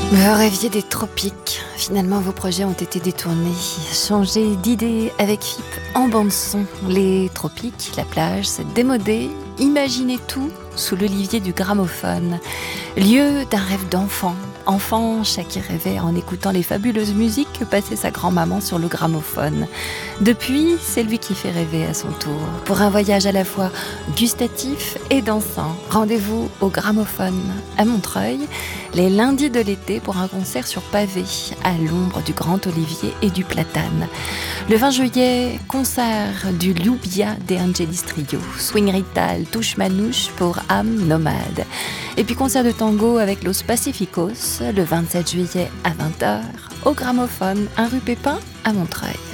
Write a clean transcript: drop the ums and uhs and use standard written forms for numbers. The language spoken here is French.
Vous rêviez des tropiques. Finalement, vos projets ont été détournés. Changez d'idée avec FIP en bande-son. Les tropiques, la plage, c'est démodé. Imaginez tout sous l'olivier du gramophone. Lieu d'un rêve d'enfant. Enfant, Shaki rêvait en écoutant les fabuleuses musiques que passait sa grand-maman sur le gramophone. Depuis, c'est lui qui fait rêver à son tour. Pour un voyage à la fois gustatif et dansant. Rendez-vous au gramophone à Montreuil, les lundis de l'été pour un concert sur pavé, à l'ombre du Grand Olivier et du Platane. Le 20 juillet, concert du Loubia de Angelis Trio, swing rital, touche manouche pour âme nomade. Et puis concert de tango avec Los Pacificos, le 27 juillet à 20h, au gramophone, 1 rue Pépin à Montreuil.